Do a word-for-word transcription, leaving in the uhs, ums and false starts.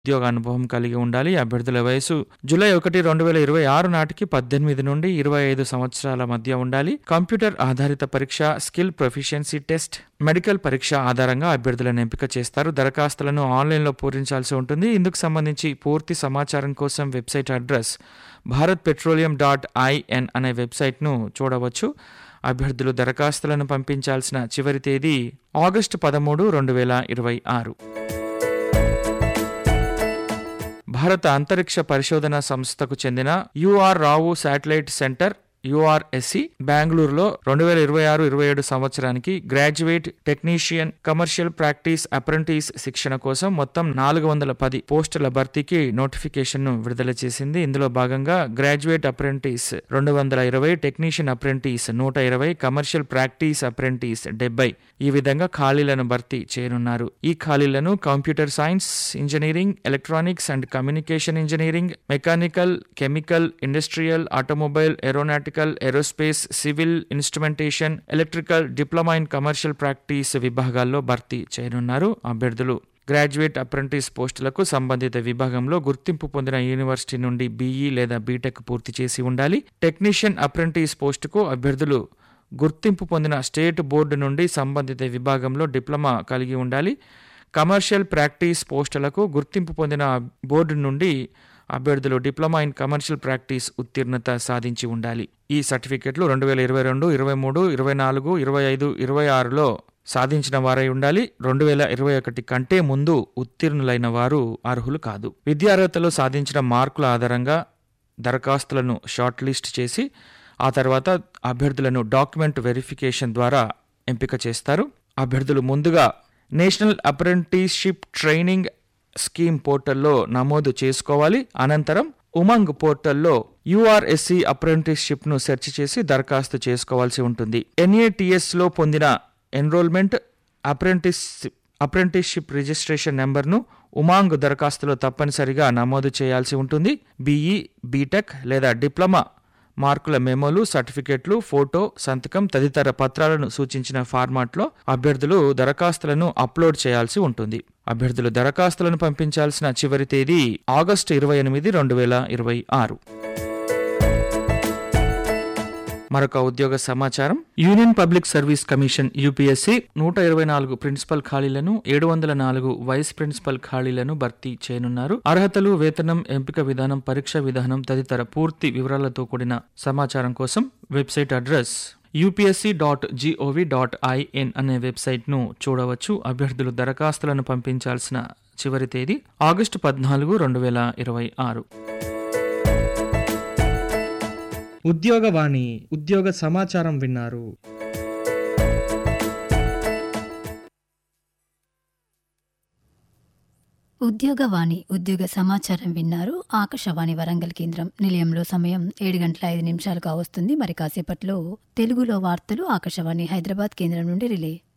ఉద్యోగ అనుభవం కలిగి ఉండాలి. అభ్యర్థుల వయసు జూలై ఒకటి రెండు వేల ఇరవై ఆరు నాటికి పద్దెనిమిది నుండి ఇరవై ఐదు సంవత్సరాల మధ్య ఉండాలి. కంప్యూటర్ ఆధారిత పరీక్ష, స్కిల్ ప్రొఫిషియన్సీ టెస్ట్, మెడికల్ పరీక్ష ఆధారంగా అభ్యర్థులను ఎంపిక చేస్తారు. దరఖాస్తులను ఆన్లైన్లో పూరించాల్సి ఉంటుంది. ఇందుకు సంబంధించి పూర్తి సమాచారం కోసం website address Bharat petroleum dot IN అనే వెబ్సైట్ను చూడవచ్చు. అభ్యర్థులు దరఖాస్తులను పంపించాల్సిన చివరి తేదీ ఆగస్టు పదమూడు రెండు వేల ఇరవై ఆరు. భారత అంతరిక్ష పరిశోధన సంస్థకు చెందిన యుఆర్ రావు శాటిలైట్ సెంటర్ యుఆర్ఎస్సి బెంగళూరులో రెండు వేల ఇరవై ఆరు ఇరవై ఏడు సంవత్సరానికి graduate technician commercial practice apprentice శిక్షణ కోసం మొత్తం నాలుగు వందల పది పోస్టుల భర్తీకి నోటిఫికేషన్ను విడుదల చేసింది. ఇందులో భాగంగా గ్రాడ్యుయేట్ అప్రెంటిస్ రెండు వందల ఇరవై, టెక్నీషియన్ అప్రెంటిస్ నూట ఇరవై, కమర్షియల్ ప్రాక్టీస్ అప్రెంటిస్ డెబ్బై ఈ విధంగా ఖాళీలను భర్తీ చేయనున్నారు. ఈ ఖాళీలను computer science engineering, electronics and communication engineering, mechanical, chemical, industrial, automobile, aeronautical, aerospace, civil, instrumentation, electrical, diploma in commercial practice విభాగాల్లో భర్తీ చేయనున్నారు. అభ్యర్థులు గ్రాడ్యుయేట్ అప్రెంటిస్ పోస్టులకు సంబంధిత విభాగంలో గుర్తింపు పొందిన యూనివర్సిటీ నుండి బీఈ లేదా బీటెక్ పూర్తి చేసి ఉండాలి. టెక్నీషియన్ అప్రెంటిస్ పోస్టుకు అభ్యర్థులు గుర్తింపు పొందిన స్టేట్ బోర్డు నుండి సంబంధిత విభాగంలో డిప్లొమా కలిగి ఉండాలి. కమర్షియల్ ప్రాక్టీస్ పోస్టులకు గుర్తింపు పొందిన బోర్డు నుండి అభ్యర్థులు డిప్లొమా ఇన్ కమర్షియల్ ప్రాక్టీస్ ఉత్తీర్ణత సాధించి ఉండాలి. ఈ సర్టిఫికెట్లు రెండు వేల ఇరవై రెండు, ఇరవై మూడు, ఇరవై నాలుగు, ఇరవై ఐదు, ఇరవై ఆరులో సాధించిన వారై ఉండాలి. రెండు వేల ఇరవై ఒకటి కంటే ముందు ఉత్తీర్ణులైన వారు అర్హులు కాదు. విద్యార్హతలో సాధించిన మార్కుల ఆధారంగా దరఖాస్తులను షార్ట్ లిస్ట్ చేసి ఆ తర్వాత అభ్యర్థులను డాక్యుమెంట్ వెరిఫికేషన్ ద్వారా ఎంపిక చేస్తారు. అభ్యర్థులు ముందుగా నేషనల్ అప్రెంటిస్షిప్ ట్రైనింగ్ స్కీమ్ పోర్టల్లో నమోదు చేసుకోవాలి. అనంతరం ఉమంగ్ పోర్టల్లో యుఆర్ఎస్సి అప్రెంటిస్షిప్ ను సెర్చ్ చేసి దరఖాస్తు చేసుకోవాల్సి ఉంటుంది. ఎన్ఏటిఎస్ లో పొందిన ఎన్రోల్మెంట్ అప్రెంటిస్ అప్రెంటిస్షిప్ రిజిస్ట్రేషన్ నెంబర్ను ఉమాంగ్ దరఖాస్తులో తప్పనిసరిగా నమోదు చేయాల్సి ఉంటుంది. బీఈ, బీటెక్ లేదా డిప్లొమా మార్కుల మెమోలు, సర్టిఫికెట్లు, ఫోటో, సంతకం తదితర పత్రాలను సూచించిన ఫార్మాట్లో అభ్యర్థులు దరఖాస్తులను అప్లోడ్ చేయాల్సి ఉంటుంది. అభ్యర్థులు దరఖాస్తులను పంపించాల్సిన చివరి తేదీ ఆగస్టు ఇరవై ఎనిమిది రెండు వేల ఇరవై ఆరు. మరొక ఉద్యోగ సమాచారం. Union public service commission UPSC నూట ఇరవై నాలుగు ప్రిన్సిపల్ ఖాళీలను, ఏడు వందల నాలుగు వైస్ ప్రిన్సిపల్ ఖాళీలను భర్తీ చేయనున్నారు. అర్హతలు, వేతనం, ఎంపిక విధానం, పరీక్ష విధానం తదితర పూర్తి వివరాలతో కూడిన సమాచారం కోసం website address UPSC dot GOV dot IN అనే వెబ్సైట్ను చూడవచ్చు. అభ్యర్థులు దరఖాస్తులను పంపించాల్సిన చివరి తేదీ ఆగస్టు పద్నాలుగు రెండు వేల ఇరవై ఆరు. ఉద్యోగవాణి ఉద్యోగ సమాచారం విన్నారు. ఉద్యోగవాణి ఉద్యోగ సమాచారం విన్నారు. ఆకాశవాణి వరంగల్ కేంద్రం నిలయంలో సమయం ఏడు గంటల ఐదు నిమిషాలుగా వస్తుంది. మరి కాసేపట్లో తెలుగులో వార్తలు ఆకాశవాణి హైదరాబాద్ కేంద్రం నుండి రిలే.